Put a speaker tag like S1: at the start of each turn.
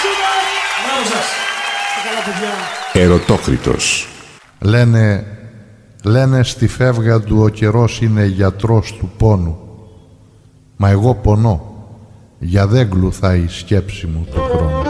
S1: Ερωτόκριτος.
S2: Λένε στη φεύγα του ο καιρός είναι γιατρός του πόνου. Μα εγώ πονώ, για δεν γλουθάει η σκέψη μου το χρόνο.